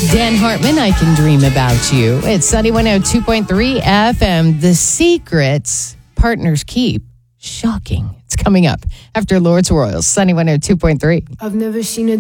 Dan Hartman, I Can Dream About You. It's Sunny 102.3 FM. The secrets partners keep. Shocking. It's coming up after Lord's Royals. Sunny 102.3. I've never seen a